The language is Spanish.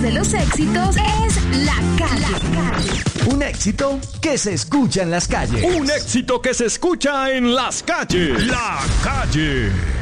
de los éxitos es La Calle. Un éxito que se escucha en las calles. Un éxito que se escucha en las calles. La Calle.